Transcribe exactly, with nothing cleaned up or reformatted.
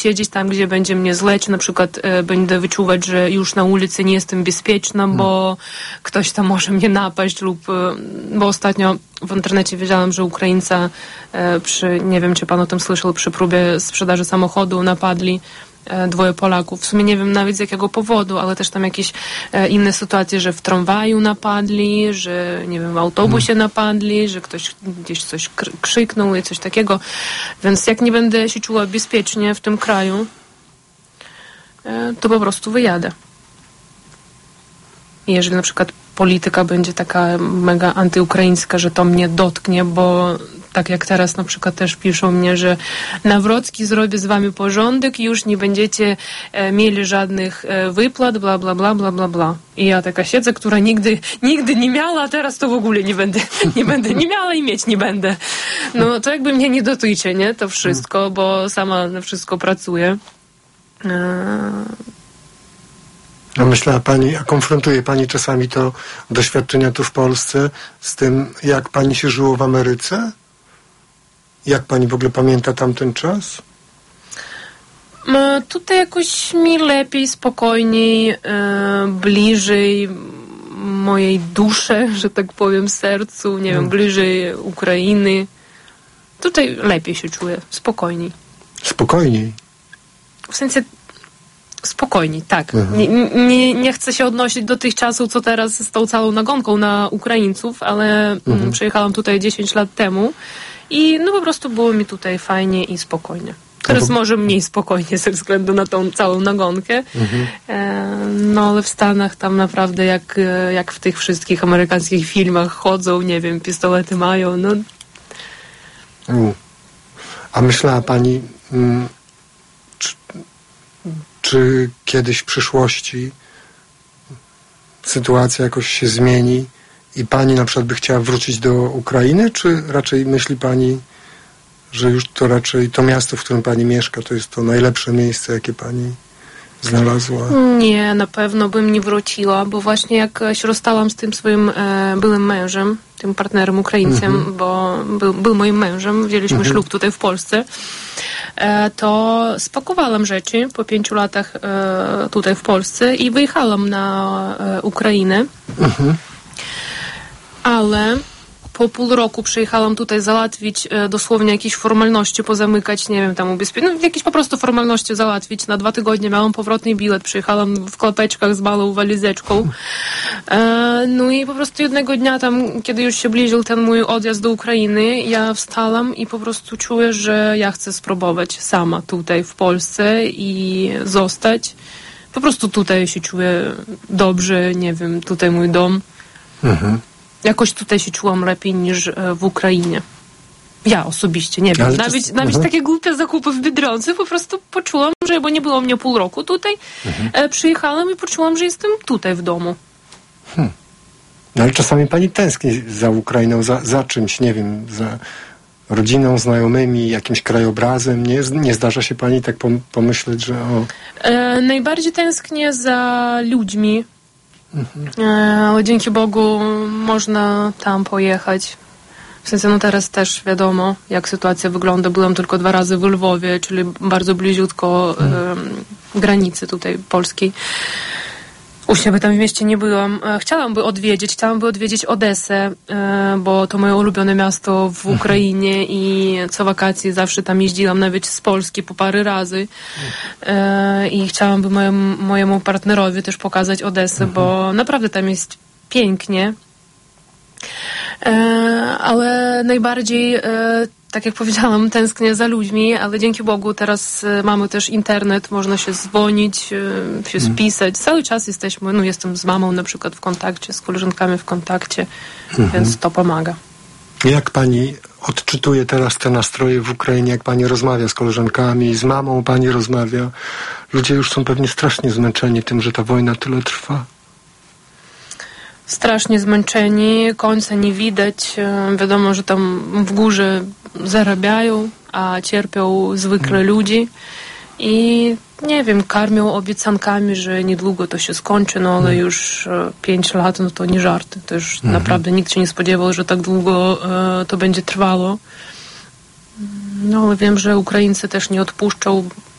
siedzieć tam, gdzie będzie mnie źle, czy na przykład e, będę wyczuwać, że już na ulicy nie jestem bezpieczna, bo hmm. ktoś tam może mnie napaść lub, e, bo ostatnio w internecie wiedziałam, że Ukraińca e, przy, nie wiem, czy pan o tym słyszał, przy próbie sprzedaży samochodu napadli dwoje Polaków. W sumie nie wiem nawet z jakiego powodu, ale też tam jakieś e, inne sytuacje, że w tramwaju napadli, że nie wiem, w autobusie hmm. napadli, że ktoś gdzieś coś kr- krzyknął i coś takiego. Więc jak nie będę się czuła bezpiecznie w tym kraju, e, to po prostu wyjadę. I jeżeli na przykład polityka będzie taka mega antyukraińska, że to mnie dotknie, bo tak jak teraz na przykład też piszą mnie, że Nawrocki zrobi z wami porządek i już nie będziecie e, mieli żadnych e, wypłat, bla, bla, bla, bla, bla, bla. I ja taka siedzę, która nigdy, nigdy nie miała, a teraz to w ogóle nie będę, nie będę, nie miała i mieć nie będę. No to jakby mnie nie dotyczy, nie? To wszystko, bo sama na wszystko pracuję. E... A myślała pani, a konfrontuje pani czasami to doświadczenia tu w Polsce z tym, jak pani się żyło w Ameryce? Jak pani w ogóle pamięta tamten czas? Tutaj jakoś mi lepiej, spokojniej, e, bliżej mojej duszy, że tak powiem, sercu, nie hmm. wiem, bliżej Ukrainy. Tutaj lepiej się czuję, spokojniej. Spokojniej? W sensie spokojniej, tak. Mhm. Nie, nie, nie chcę się odnosić do tych czasów, co teraz z tą całą nagonką na Ukraińców, ale mhm. przyjechałam tutaj dziesięć lat temu i no po prostu było mi tutaj fajnie i spokojnie. Teraz no bo... może mniej spokojnie ze względu na tą całą nagonkę, mhm. e, no ale w Stanach tam naprawdę jak, jak w tych wszystkich amerykańskich filmach chodzą, nie wiem, pistolety mają, no. U. A myślała pani, mm, czy, czy kiedyś w przyszłości sytuacja jakoś się zmieni i pani na przykład by chciała wrócić do Ukrainy, czy raczej myśli pani, że już to raczej to miasto, w którym pani mieszka, to jest to najlepsze miejsce, jakie pani znalazła? Nie, na pewno bym nie wróciła, bo właśnie jak się rozstałam z tym swoim e, byłym mężem, tym partnerem Ukraińcem, mm-hmm. bo był, był moim mężem, wzięliśmy mm-hmm. ślub tutaj w Polsce, e, to spakowałam rzeczy po pięciu latach e, tutaj w Polsce i wyjechałam na e, Ukrainę. Mm-hmm. Ale po pół roku przyjechałam tutaj załatwić e, dosłownie jakieś formalności, pozamykać, nie wiem, tam ubezpieczenie, no, jakieś po prostu formalności załatwić. Na dwa tygodnie miałam powrotny bilet, przyjechałam w klapeczkach z małą walizeczką. E, no i po prostu jednego dnia tam, kiedy już się bliżył ten mój odjazd do Ukrainy, ja wstałam i po prostu czuję, że ja chcę spróbować sama tutaj w Polsce i zostać. Po prostu tutaj się czuję dobrze, nie wiem, tutaj mój dom. Mhm. Jakoś tutaj się czułam lepiej niż w Ukrainie. Ja osobiście, nie wiem. Ale nawet to... nawet uh-huh. takie głupie zakupy w Biedronce po prostu poczułam, że, bo nie było mnie pół roku tutaj, uh-huh. e, przyjechałam i poczułam, że jestem tutaj w domu. Hmm. No ale czasami pani tęskni za Ukrainą, za, za czymś, nie wiem, za rodziną, znajomymi, jakimś krajobrazem. Nie, nie zdarza się pani tak pomyśleć, że o... E, najbardziej tęsknię za ludźmi. Mhm. Ale dzięki Bogu można tam pojechać. W sensie, no teraz też wiadomo, jak sytuacja wygląda. Byłam tylko dwa razy w Lwowie, czyli bardzo bliziutko mhm. y, granicy tutaj polskiej. U siebie tam w mieście nie byłam. Chciałam by odwiedzić, chciałam by odwiedzić Odessę, bo to moje ulubione miasto w Ukrainie i co wakacje zawsze tam jeździłam, nawet z Polski po parę razy. I chciałam by mojemu, mojemu partnerowi też pokazać Odessę, bo naprawdę tam jest pięknie. Ale najbardziej, tak jak powiedziałam, tęsknię za ludźmi, ale dzięki Bogu teraz mamy też internet, można się dzwonić, się spisać. Cały czas jesteśmy, no jestem z mamą na przykład w kontakcie, z koleżankami w kontakcie, mhm. więc to pomaga. Jak pani odczytuje teraz te nastroje w Ukrainie, jak pani rozmawia z koleżankami, z mamą pani rozmawia? Ludzie już są pewnie strasznie zmęczeni tym, że ta wojna tyle trwa. Strasznie zmęczeni, końca nie widać. Wiadomo, że tam w górze zarabiają, a cierpią zwykle hmm. ludzi. I nie wiem, karmią obiecankami, że niedługo to się skończy, no ale hmm. już pięć lat, no to nie żarty. To już hmm. naprawdę nikt się nie spodziewał, że tak długo e, to będzie trwało. No ale wiem, że Ukraińcy też nie odpuszczą.